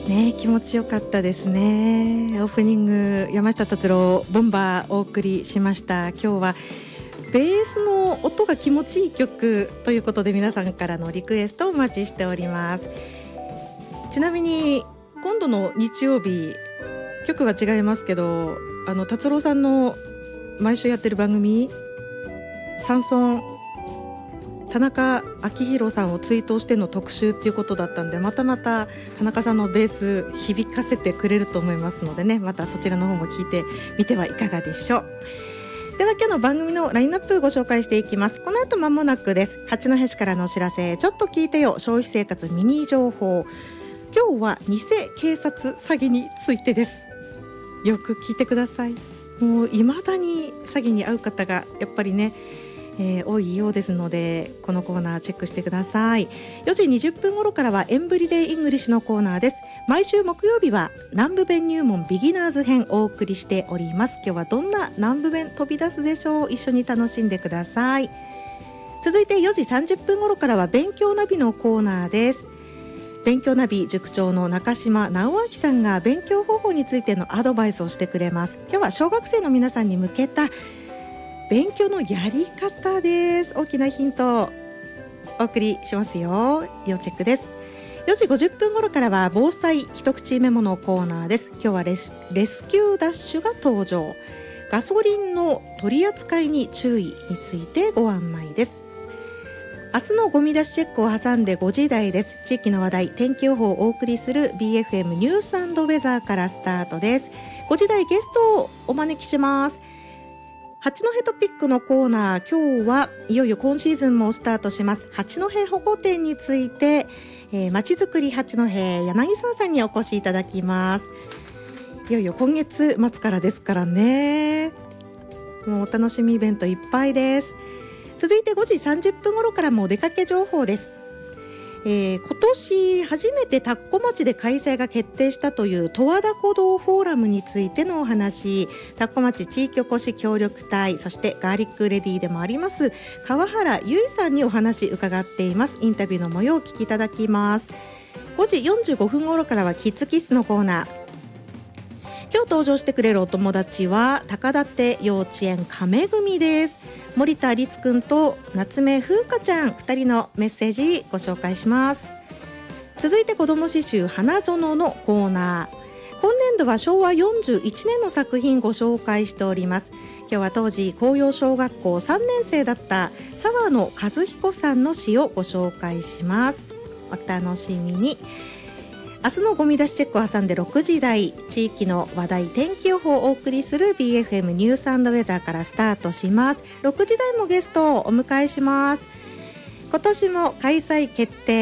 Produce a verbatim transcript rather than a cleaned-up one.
ね、気持ちよかったですね。オープニング山下達郎ボンバーお送りしました。今日はベースの音が気持ちいい曲ということで皆さんからのリクエストをお待ちしております。ちなみに今度の日曜日曲は違いますけど、あの達郎さんの毎週やってる番組サンソン田中昭宏さんを追悼しての特集っていうことだったんで、またまた田中さんのベース響かせてくれると思いますのでね、またそちらの方も聞いてみてはいかがでしょう。では今日の番組のラインナップご紹介していきます。この後間もなくです。八戸市からのお知らせ、ちょっと聞いてよ消費生活ミニ情報。今日は偽警察詐欺についてです。よく聞いてください。もう未だに詐欺に遭う方がやっぱりね、えー、多いようですので、このコーナーチェックしてください。よじにじゅっぷん頃からはエンブリデイイングリッシュのコーナーです。毎週木曜日は南部弁入門ビギナーズ編お送りしております。今日はどんな南部弁飛び出すでしょう。一緒に楽しんでください。続いてよじさんじゅっぷん頃からは勉強ナビのコーナーです。勉強ナビ塾長の中島直明さんが勉強方法についてのアドバイスをしてくれます。今日は小学生の皆さんに向けた勉強のやり方です。大きなヒントをお送りしますよ。要チェックです。よじごじゅっぷん頃からは防災一口メモのコーナーです。今日はレス、レスキューダッシュが登場。ガソリンの取り扱いに注意についてご案内です。明日のゴミ出しチェックを挟んでごじ台です。地域の話題、天気予報をお送りする ビーエフエム ニュース&ウェザーからスタートです。ごじ台ゲストをお招きします。八戸トピックのコーナー、今日はいよいよ今シーズンもスタートします八戸保護展について、えー、まちづくり八戸柳沢さんにお越しいただきます。いよいよ今月末からですからね、もうお楽しみイベントいっぱいです。続いてごじさんじゅっぷん頃からもお出かけ情報です。えー、今年初めて田子町で開催が決定したという十和田湖道フォーラムについてのお話、田子町地域おこし協力隊、そしてガーリックレディでもあります川原由衣さんにお話伺っています。インタビューの模様をお聞きいただきます。ごじよんじゅうごふん頃からはキッズキッスのコーナー。今日登場してくれるお友達は高立幼稚園亀組です。森田律くんと夏目風花ちゃんふたりのメッセージご紹介します。続いて子ども詩集花園のコーナー。今年度はしょうわよんじゅういちねんの作品ご紹介しております。今日は当時紅葉小学校さんねん生だった沢野和彦さんの詩をご紹介します。お楽しみに。明日のゴミ出しチェックを挟んでろくじ台、地域の話題天気予報をお送りする ビーエフエム ニュース&ウェザーからスタートします。ろくじ台もゲストをお迎えします。今年も開催決定。